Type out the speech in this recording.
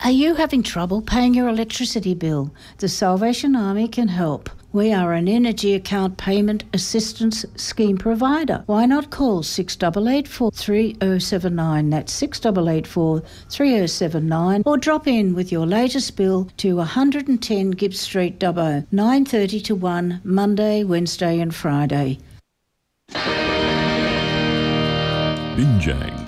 Are you having trouble paying your electricity bill? The Salvation Army can help. We are an energy account payment assistance scheme provider. Why not call 6884 3079? That's 6884 3079, or drop in with your latest bill to 110 Gibbs Street, Dubbo, 9:30 to 1, Monday, Wednesday and Friday. Binjang.